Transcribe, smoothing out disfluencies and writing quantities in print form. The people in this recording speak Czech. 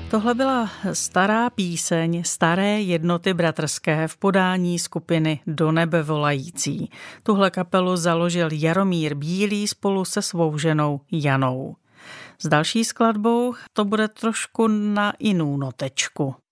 Tohle byla stará píseň Staré jednoty bratrské v podání skupiny Do nebe volající. Tuhle kapelu založil Jaromír Bílý spolu se svou ženou Janou. S další skladbou to bude trošku na jinou notečku.